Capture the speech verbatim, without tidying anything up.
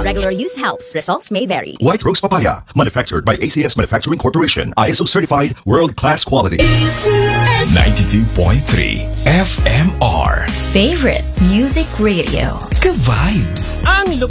regular use helps. Results may vary. White Rose Papaya, manufactured by A C S Manufacturing Corporation, I S O certified, world-class quality. ninety-two point three F M R. Favorite Music Radio. Ka-vibes. Ang